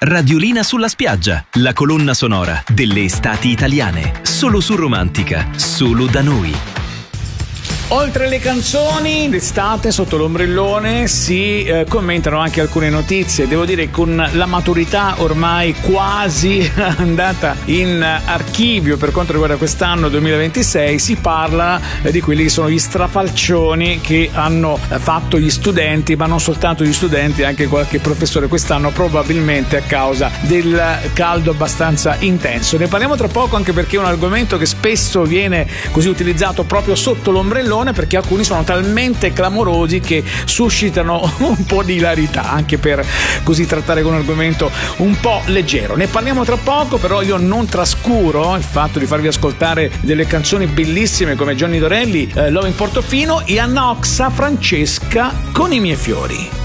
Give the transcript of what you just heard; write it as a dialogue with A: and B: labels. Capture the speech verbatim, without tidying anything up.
A: Radiolina sulla spiaggia, la colonna sonora delle estati italiane. Solo su Romantica, solo da noi.
B: Oltre alle canzoni, d'estate sotto l'ombrellone si eh, commentano anche alcune notizie. Devo dire, con la maturità ormai quasi andata in archivio per quanto riguarda quest'anno duemilaventisei, si parla eh, di quelli che sono gli strafalcioni che hanno eh, fatto gli studenti, ma non soltanto gli studenti, anche qualche professore quest'anno, probabilmente a causa del caldo abbastanza intenso. Ne parliamo tra poco, anche perché è un argomento che spesso viene così utilizzato proprio sotto l'ombrellone, perché alcuni sono talmente clamorosi che suscitano un po' di ilarità, anche per così trattare con un argomento un po' leggero. Ne parliamo tra poco, però io non trascuro il fatto di farvi ascoltare delle canzoni bellissime come Johnny Dorelli, eh, Love in Portofino, e Anna Oxa, Francesca con i miei fiori.